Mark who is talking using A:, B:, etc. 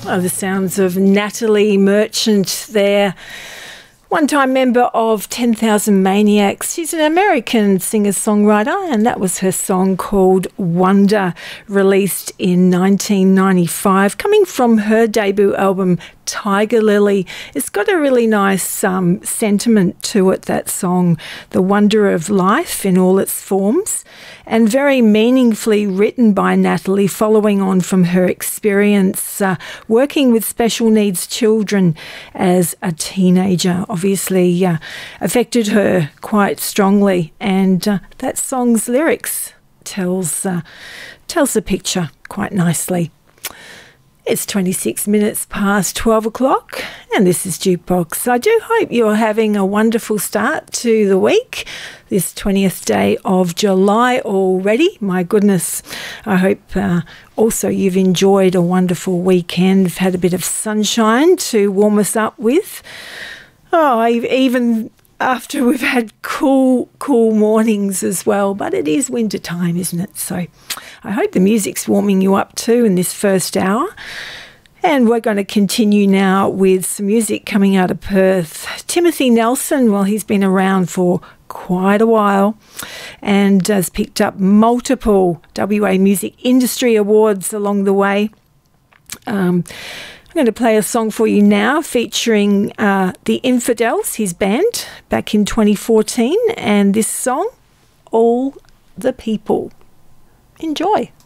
A: Oh, the sounds of Natalie Merchant there. One-time member of 10,000 Maniacs. She's an American singer-songwriter, and that was her song called Wonder, released in 1995, coming from her debut album Tiger Lily. It's got a really nice sentiment to it, that song, the wonder of life in all its forms, and very meaningfully written by Natalie, following on from her experience working with special needs children as a teenager. Obviously affected her quite strongly, and that song's lyrics tells the picture quite nicely. It's 26 minutes past 12 o'clock, and this is Jukebox. I do hope you're having a wonderful start to the week, this 20th day of July already. My goodness, I hope also you've enjoyed a wonderful weekend. We've had a bit of sunshine to warm us up with. Oh, even after we've had cool mornings as well, but it is winter time, isn't it? So I hope the music's warming you up too in this first hour. And we're going to continue now with some music coming out of Perth. Timothy Nelson, well, he's been around for quite a while and has picked up multiple WA Music Industry Awards along the way. I'm going to play a song for you now featuring The Infidels, his band, back in 2014. And this song, All the People. Enjoy.